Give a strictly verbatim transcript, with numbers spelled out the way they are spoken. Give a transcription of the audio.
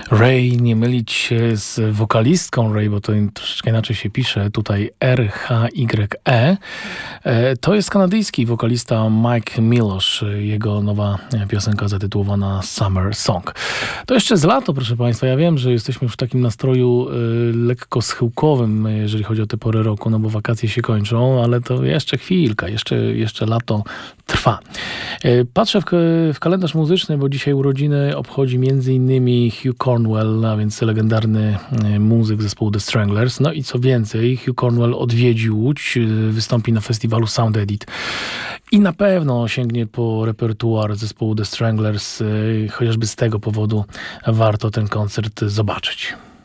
Ray, nie mylić się z wokalistką Ray, bo to troszeczkę inaczej się pisze, tutaj R H Y E. To jest kanadyjski wokalista Mike Milosz, jego nowa piosenka zatytułowana Summer Song. To jeszcze z lato, proszę Państwa, ja wiem, że jesteśmy już w takim nastroju y, lekko schyłkowym, jeżeli chodzi o te pory roku, no bo wakacje się kończą, ale to jeszcze chwilka, jeszcze, jeszcze lato trwa. Y, patrzę w, w kalendarz muzyczny, bo dzisiaj urodziny obchodzi między innymi Hugh Cornwell, a więc legendarny y, muzyk zespołu The Stranglers. No i co więcej, Hugh Cornwell odwiedzi Łódź, y, wystąpi na festiwalu Sound Edit i na pewno sięgnie po repertuar zespołu The Stranglers, y, chociażby z tego powodu warto ten koncert zobaczyć.